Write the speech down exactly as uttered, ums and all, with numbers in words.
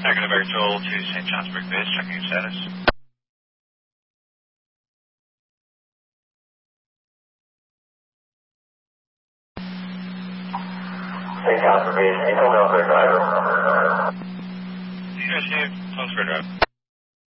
Negative Air Toll to Saint Johnsburg base, checking your status. Saint Johnsburg base, April Milford driver. You guys need phone for driver.